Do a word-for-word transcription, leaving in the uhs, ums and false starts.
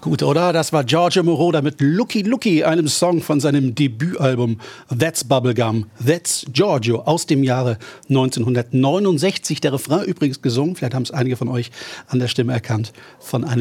Gut, oder? Das war Giorgio Moroder mit Lucky Lucky, einem Song von seinem Debütalbum That's Bubblegum, That's Giorgio aus dem Jahre neunzehnhundertneunundsechzig. Der Refrain übrigens gesungen, vielleicht haben es einige von euch an der Stimme erkannt, von einem